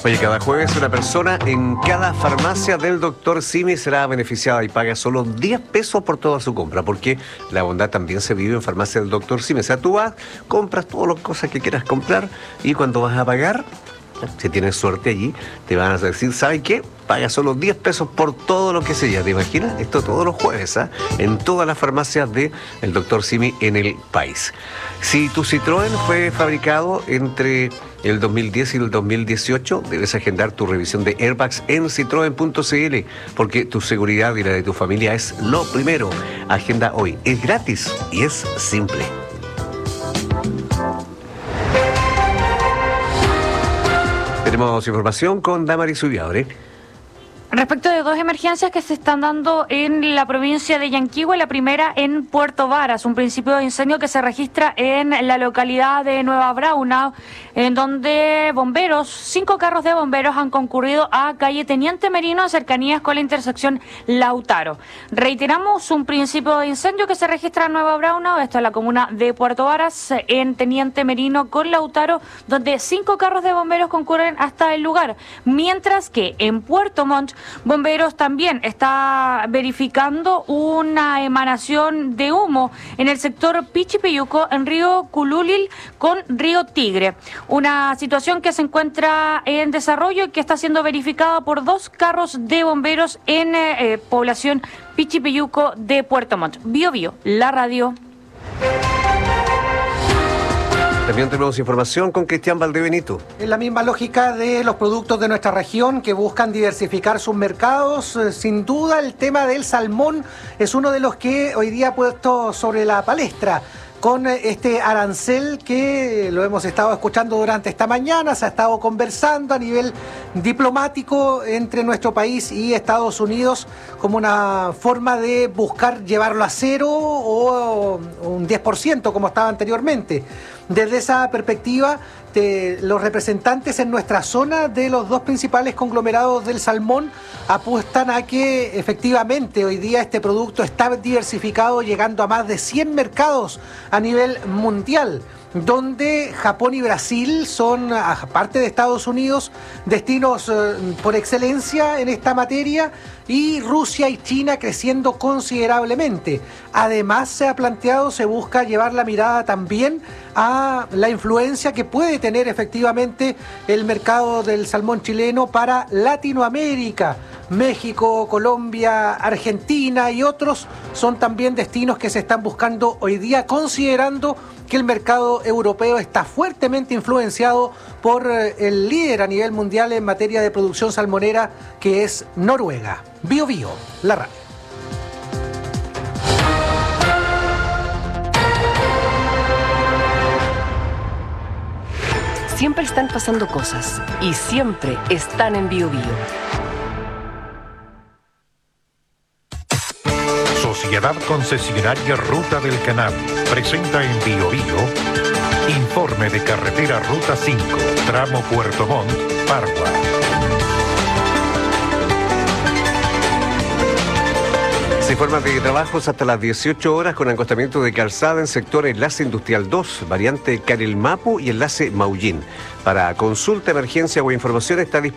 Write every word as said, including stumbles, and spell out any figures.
Oye, cada jueves una persona en cada farmacia del doctor Simi será beneficiada y paga solo diez pesos por toda su compra, porque la bondad también se vive en farmacia del doctor Simi. O sea, tú vas, compras todas las cosas que quieras comprar y cuando vas a pagar, si tienes suerte allí, te van a decir, ¿sabes qué? Paga solo diez pesos por todo lo que sea. ¿Te imaginas? Esto todos los jueves, ¿eh? En todas las farmacias del doctor Simi en el país. Si tu Citroën fue fabricado entre el dos mil diez y el dos mil dieciocho, debes agendar tu revisión de airbags en citroen punto cl, porque tu seguridad y la de tu familia es lo primero. Agenda hoy. Es gratis y es simple. Tenemos información con Damaris Ubiabre. Respecto de dos emergencias que se están dando en la provincia de Yanquihue, la primera en Puerto Varas, un principio de incendio que se registra en la localidad de Nueva Braunau, en donde bomberos, cinco carros de bomberos han concurrido a calle Teniente Merino, en cercanías con la intersección Lautaro. Reiteramos, un principio de incendio que se registra en Nueva Braunau, esto es la comuna de Puerto Varas, en Teniente Merino con Lautaro, donde cinco carros de bomberos concurren hasta el lugar, mientras que en Puerto Montt, Bomberos también está verificando una emanación de humo en el sector Pichipeyuco, en Río Cululil con Río Tigre. Una situación que se encuentra en desarrollo y que está siendo verificada por dos carros de bomberos en eh, población Pichipeyuco de Puerto Montt. Bio Bio, la radio. También tenemos información con Cristian Valdebenito. Es la misma lógica de los productos de nuestra región que buscan diversificar sus mercados. Sin duda el tema del salmón es uno de los que hoy día ha puesto sobre la palestra, con este arancel que lo hemos estado escuchando durante esta mañana. Se ha estado conversando a nivel diplomático entre nuestro país y Estados Unidos como una forma de buscar llevarlo a cero o un diez por ciento como estaba anteriormente. Desde esa perspectiva, de los representantes en nuestra zona de los dos principales conglomerados del salmón apuestan a que efectivamente hoy día este producto está diversificado, llegando a más de cien mercados a nivel mundial, donde Japón y Brasil son, aparte de Estados Unidos, destinos eh, por excelencia en esta materia, y Rusia y China creciendo considerablemente. Además, se ha planteado, se busca llevar la mirada también a la influencia que puede tener efectivamente el mercado del salmón chileno para Latinoamérica. México, Colombia, Argentina y otros son también destinos que se están buscando hoy día, considerando que el mercado europeo está fuertemente influenciado por el líder a nivel mundial en materia de producción salmonera, que es Noruega. Bio Bio, la radio. Siempre están pasando cosas y siempre están en Bio Bio. Sociedad Concesionaria Ruta del Canal presenta en Bio Bio informe de carretera Ruta cinco, tramo Puerto Montt, Pargua. Se informa de trabajos hasta las dieciocho horas con acostamiento de calzada en sector Enlace Industrial dos, variante Carilmapu y Enlace Maullín. Para consulta, emergencia o información está disponible